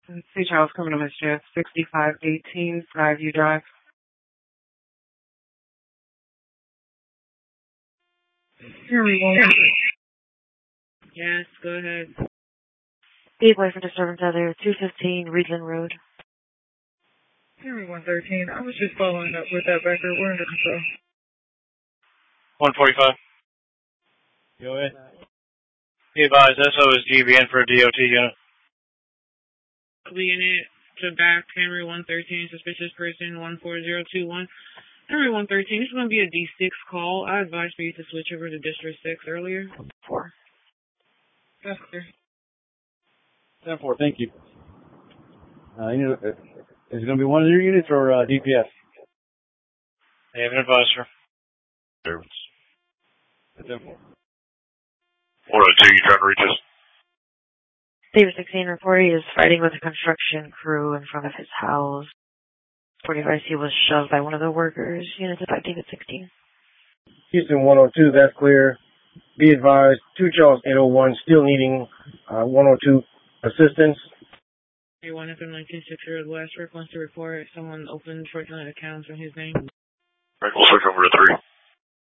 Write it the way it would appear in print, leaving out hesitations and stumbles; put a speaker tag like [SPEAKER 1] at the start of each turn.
[SPEAKER 1] See Charles Criminal Mischief, 6518 Skyview Drive.
[SPEAKER 2] Here we go.
[SPEAKER 1] Yes, go ahead.
[SPEAKER 3] Gateway for disturbance other 215 Reedland Road.
[SPEAKER 2] Henry 113. I was just following up with that record. We're under control.
[SPEAKER 4] 145. Go ahead. Be advised, SO is GBN for a DOT unit.
[SPEAKER 1] Unit to back Henry 113, suspicious person 14021. Henry 113, this is going to be a D6 call. I advised for you to switch over to District 6 earlier.
[SPEAKER 3] 4.
[SPEAKER 2] That's clear.
[SPEAKER 4] 10-4, thank you. Is it going to be one of your units or DPS? They have an advisor.
[SPEAKER 5] Servants.
[SPEAKER 4] 10-4.
[SPEAKER 5] 402, you trying to reach us?
[SPEAKER 3] Saber 16 reported he was fighting with a construction crew in front of his house. 45 he was shoved by one of the workers. Units of David 16.
[SPEAKER 6] Houston 102, that's clear. Be advised, 2 Charles 801 still needing 102 assistance.
[SPEAKER 1] One of them 1960 West Rick wants to report someone opened short-term accounts in his name.
[SPEAKER 5] Right, we'll switch over to 3.